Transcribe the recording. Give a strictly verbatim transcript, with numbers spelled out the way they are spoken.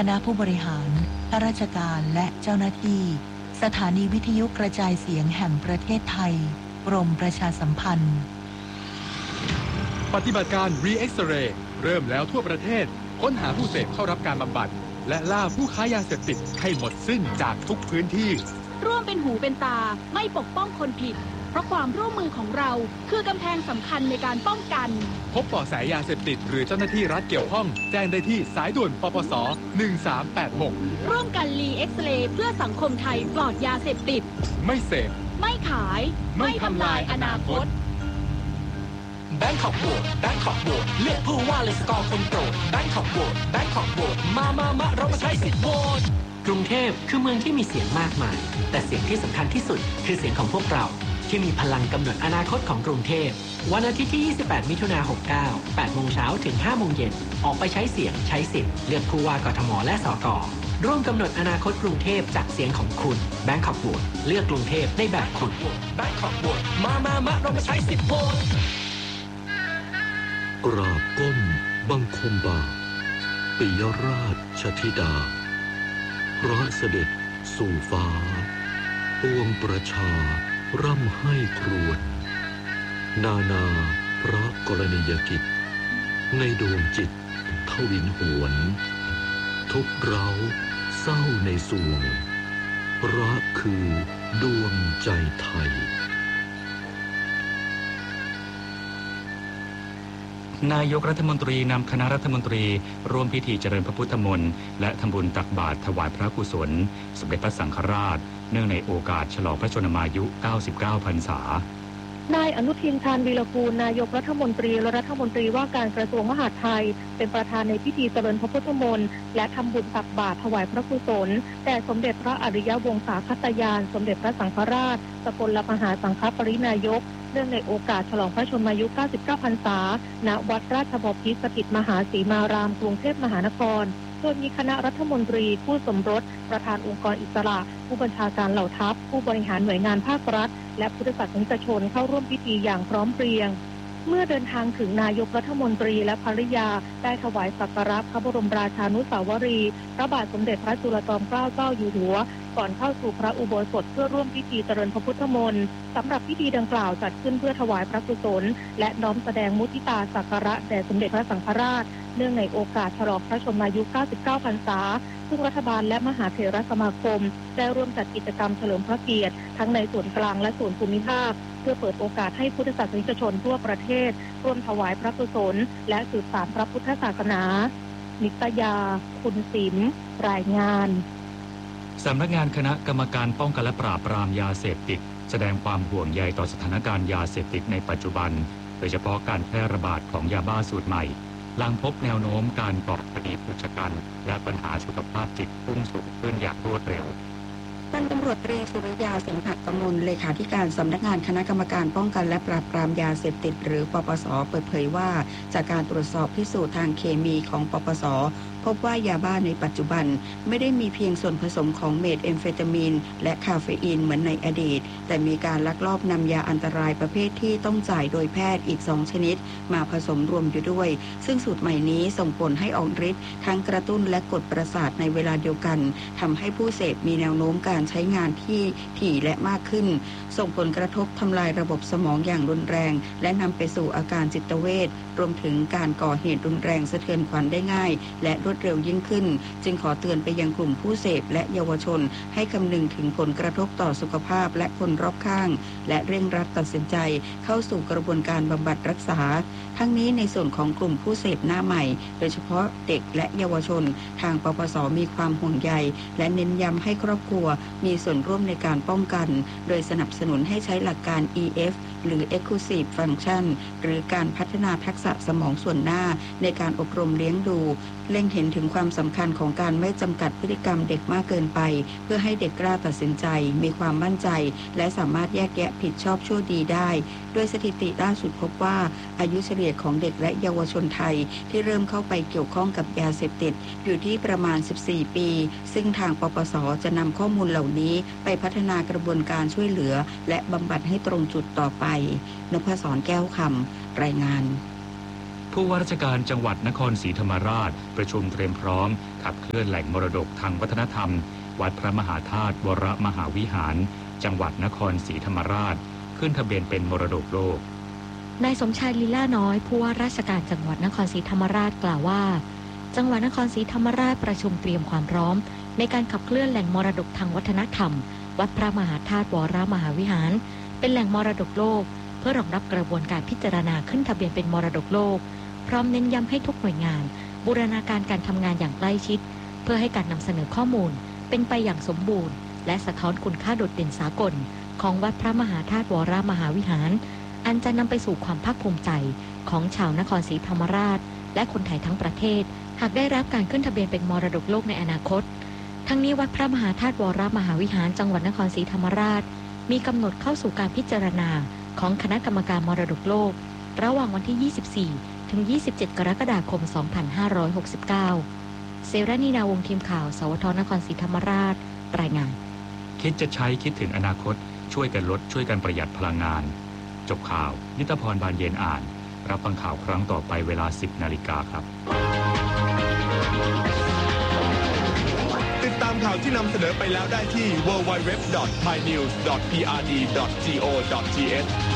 ณะผู้บริหารข้าราชการและเจ้าหน้าที่สถานีวิทยุกระจายเสียงแห่งประเทศไทยกรมประชาสัมพันธ์ปฏิบัติการ Re-X-Ray เริ่มแล้วทั่วประเทศค้นหาผู้เสพเข้ารับการบำบัดและล่าผู้ค้ายาเสพติดให้หมดสิ้นจากทุกพื้นที่ร่วมเป็นหูเป็นตาไม่ปกป้องคนผิดเพราะความร่วมมือของเราคือกำแพงสำคัญในการป้องกันพบเบาะแสยาเสพติดหรือเจ้าหน้าที่รัฐเกี่ยวข้องแจ้งได้ที่สายด่วนปปสหนึ่งสามแปดหกร่วมกัน Re-X-Ray เพื่อสังคมไทยปลอดยาเสพติดไม่เสพไม่ขายไม่ทำลายอนาคตแบงคอกโหวตแบงคอกโหวตเลือกผู้ว่าเลยสกอร์คนโปรดแบงคอกโหวตแบงคอกโหวตมามามาเรามาใช้สิทธิ์โหวตกรุงเทพคือเมืองที่มีเสียงมากมายแต่เสียงที่สำคัญที่สุดคือเสียงของพวกเราที่มีพลังกำหนดอนาคตของกรุงเทพวันอาทิตย์ที่ยี่สิบแปดมิถุนายนหกเก้า แปดโมงเช้าถึงห้าโมงเย็นออกไปใช้เสียงใช้สิทธิ์เลือกผู้ว่ากทมและสกร่วมกำหนดอนาคตกรุงเทพจากเสียงของคุณแบงคอกโหวตเลือกกรุงเทพในแบบคุณแบงคอกโหวตมามามาเรามาใช้สิทธิ์โหวตกราบก้มบังคมบาทปิยราชธิดาพระเสด็จสู่ฟ้าปวงประชาร่ำให้ครวญนานาพระกรณียกิจในดวงจิตทวินหวนทุกเร้าเศร้าในสวงรักคือดวงใจไทยนายกรัฐมนตรีนำคณะรัฐมนตรีร่วมพิธีเจริญพระพุทธมนต์และทำบุญตักบาตรถวายพระกุศลสมเด็จพระสังฆราชเนื่องในโอกาสฉลองพระชนมายุเก้าสิบเก้าพรรษานายอนุทินชาญวีรกูลนายกรัฐมนตรีและรัฐมนตรีว่าการกระทรวงมหาดไทยเป็นประธานในพิธีเจริญพระพุทธมนต์และทำบุญตักบาตรถวายพระกุศลแด่สมเด็จพระอริยวงศาคตยานสมเด็จพระสังฆราชสกลมหาสังฆปรินายกเนื่องในโอกาสฉลองพระชนมายุเก้าสิบเก้าพรรษาณวัดราชบพิตรสถิตมหาสีมารามกรุงเทพมหานครโดยมีคณะรัฐมนตรีผู้สมรสประธานองค์กรอิสระผู้บัญชาการเหล่าทัพผู้บริหารหน่วยงานภาครัฐและพุทธศาสนิกชนเข้าร่วมพิธีอย่างพร้อมเพรียงเมื่อเดินทางถึงนายกรัฐมนตรีและภริยาได้ถวายสักการะพระบรมราชานุสาวรีย์พระบาทสมเด็จพระจุลจอมเกล้าเจ้าอยู่หัวก่อนเข้าสู่พระอุโบสถเพื่อร่วมพิธีเจริญพระพุทธมนต์สำหรับพิธีดังกล่าวจัดขึ้นเพื่อถวายพระกุศลและน้อมแสดงมุทิตาสักการะแด่สมเด็จพระสังฆราชเนื่องในโอกาสฉลองพระชนมายุเก้าสิบเก้าพรรษาซึ่งรัฐบาลและมหาเถรสมาคมได้ร่วมจัดกิจกรรมเฉลิมพระเกียรติทั้งในส่วนกลางและส่วนภูมิภาคเพื่อเปิดโอกาสให้พุทธศาสนิกชนทั่วประเทศร่วมถวายพระกุศลและสืบสานพระพุทธศาสนานิตยาคุณศิลป์รายงานสำนักงานคณะกรรมการป้องกันและปราบปรามยาเสพติดแสดงความห่วงใยต่อสถานการณ์ยาเสพติดในปัจจุบันโดยเฉพาะการแพร่ระบาดของยาบ้าสูตรใหม่หลังพบแนวโน้มการก่อคดีอุกชะกันและปัญหาสุขภาพจิตพุ่งสูงขึ้นอย่างรวดเร็วพันตำรวจตรีสุริยาสิงห์กมลเลขาธิการสำนักงานคณะกรรมการป้องกันและปราบปรามยาเสพติดหรือปปส.เปิดเผยว่าจากการตรวจสอบพิสูจน์ทางเคมีของปปส.พบว่ายาบ้าในปัจจุบันไม่ได้มีเพียงส่วนผสมของเมทแอมเฟตามีนและคาเฟอีนเหมือนในอดีตแต่มีการลักลอบนำยาอันตรายประเภทที่ต้องจ่ายโดยแพทย์อีกสองชนิดมาผสมรวมอยู่ด้วยซึ่งสูตรใหม่นี้ส่งผลให้ออกฤทธิ์ทั้งกระตุ้นและกดประสาทในเวลาเดียวกันทำให้ผู้เสพมีแนวโน้มการใช้งานที่ถี่และมากขึ้นส่งผลกระทบทำลายระบบสมองอย่างรุนแรงและนำไปสู่อาการจิตเวชรวมถึงการก่อเหตุรุนแรงสะเทือนขวัญได้ง่ายและรวดเร็วยิ่งขึ้นจึงขอเตือนไปยังกลุ่มผู้เสพและเยาวชนให้คำนึงถึงผลกระทบต่อสุขภาพและคนรอบข้างและเร่งรัดตัดสินใจเข้าสู่กระบวนการบำบัดรักษาทั้งนี้ในส่วนของกลุ่มผู้เสพหน้าใหม่โดยเฉพาะเด็กและเยาวชนทางปปส.มีความห่วงใยและเน้นย้ำให้ครอบครัวมีส่วนร่วมในการป้องกันโดยสนับสนุนให้ใช้หลักการ อี เอฟ หรือ Exclusive Function หรือการพัฒนาทักษะสมองส่วนหน้าในการอบรมเลี้ยงดูเล็งเห็นถึงความสำคัญของการไม่จำกัดพฤติกรรมเด็กมากเกินไปเพื่อให้เด็กกล้าตัดสินใจมีความมั่นใจและสามารถแยกแยะผิดชอบชั่วดีได้โดยสถิติล่าสุดพบว่าอายุเฉลี่ยของเด็กและเยาวชนไทยที่เริ่มเข้าไปเกี่ยวข้องกับยาเสพติดอยู่ที่ประมาณสิบสี่ปีซึ่งทางปปส.จะนำข้อมูลเหล่านี้ไปพัฒนากระบวนการช่วยเหลือและบำบัดให้ตรงจุดต่อไปนพศรแก้วคำรายงานผู้ว่าราชการจังหวัดนครศรีธรรมราชประชุมเตรียมพร้อมขับเคลื่อนแหล่งมรดกทางวัฒนธรรมวัดพระมหาธาตุวรมหาวิหารจังหวัดนครศรีธรรมราชขึ้นทะเบียนเป็นมรดกโลกนายสมชายลีลาน้อยผู้ว่าราชการจังหวัดนครศรีธรรมราชกล่าวว่าจังหวัดนครศรีธรรมราชประชุมเตรียมความพร้อมในการขับเคลื่อนแหล่งมรดกทางวัฒนธรรมวัดพระมหาธาตุวรมหาวิหารเป็นแหล่งมรดกโลกเพื่อรองรับกระบวนการพิจารณาขึ้นทะเบียนเป็นมรดกโลกพร้อมเน้นย้ำให้ทุกหน่วยงานบูรณาการการทำงานอย่างใกล้ชิดเพื่อให้การนำเสนอข้อมูลเป็นไปอย่างสมบูรณ์และสะท้อนคุณค่าโดดเด่นสากลของวัดพระมหาธาตุวรมหาวิหารอันจะนำไปสู่ความภาคภูมิใจของชาวนครศรีธรรมราชและคนไทยทั้งประเทศหากได้รับการขึ้นทะเบียนเป็นมรดกโลกในอนาคตทั้งนี้วัดพระมหาธาตุวรมหาวิหารจังหวัดนครศรีธรรมราชมีกำหนดเข้าสู่การพิจารณาของคณะกรรมการมรดกโลกระหว่างวันที่ ยี่สิบสี่ ถึง ยี่สิบเจ็ด กรกฎาคม สองพันห้าร้อยหกสิบเก้า เสรณีนาวงศ์ทีมข่าวสวทนครศรีธรรมราชรายงานคิดจะใช้คิดถึงอนาคตช่วยกันลดช่วยกันประหยัดพลังงานจบข่าวนิตพรบานเย็นอ่านรับฟังข่าวครั้งต่อไปเวลา สิบ นาฬิกาครับติดตามข่าวที่นำเสนอไปแล้วได้ที่ ดับเบิลยู ดับเบิลยู ดับเบิลยู ดอท ไทยนิวส์ ดอท พี อาร์ ดี ดอท ซี โอ ดอท ที เอช